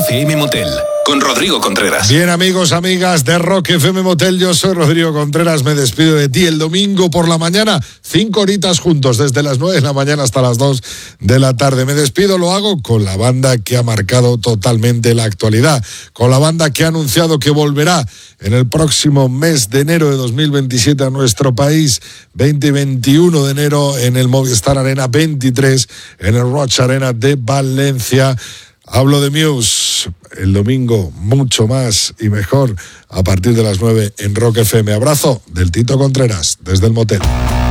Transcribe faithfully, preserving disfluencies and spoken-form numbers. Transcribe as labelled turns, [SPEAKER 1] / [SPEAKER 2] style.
[SPEAKER 1] F M Motel, con Rodrigo Contreras.
[SPEAKER 2] Bien, amigos, amigas de Rock F M Motel, yo soy Rodrigo Contreras, me despido de ti el domingo por la mañana, cinco horitas juntos, desde las nueve de la mañana hasta las dos de la tarde. Me despido, lo hago con la banda que ha marcado totalmente la actualidad, con la banda que ha anunciado que volverá en el próximo mes de enero de dos mil veintisiete a nuestro país, veinte y veintiuno de enero en el Movistar Arena, veintitrés en el Roig Arena de Valencia. Hablo de Muse, el domingo mucho más y mejor a partir de las nueve en Rock F M. Abrazo del Tito Contreras desde el motel.